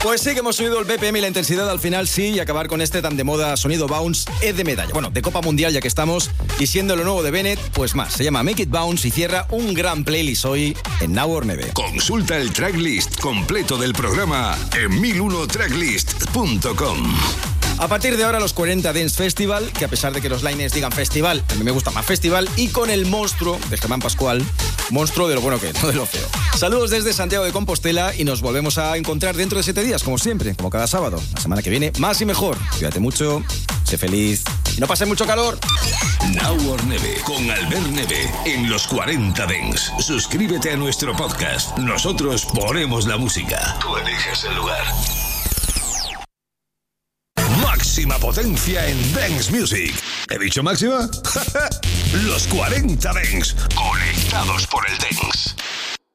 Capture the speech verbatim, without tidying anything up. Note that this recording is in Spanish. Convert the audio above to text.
Pues sí que hemos subido el B P M y la intensidad al final, sí, y acabar con este tan de moda sonido bounce es de medalla. Bueno, de Copa Mundial ya que estamos, y siendo lo nuevo de Bennett, pues más. Se llama Make It Bounce y cierra un gran playlist hoy en Now or Never. Consulta el tracklist completo del programa en mil uno tracklist punto com. A partir de ahora los cuarenta Dance Festival, que a pesar de que los liners digan festival, a mí me gusta más festival, y con el monstruo de Germán Pascual, monstruo de lo bueno que es, no de lo feo. Saludos desde Santiago de Compostela y nos volvemos a encontrar dentro de siete días, como siempre, como cada sábado. La semana que viene, más y mejor. Cuídate mucho, sé feliz y no pases mucho calor. Now or Never con Albert Neve en los cuarenta Dance. Suscríbete a nuestro podcast. Nosotros ponemos la música. Tú eliges el lugar. Máxima potencia en Dance Music. ¿He dicho máxima? Los cuarenta Dance. Conectados por el Dance.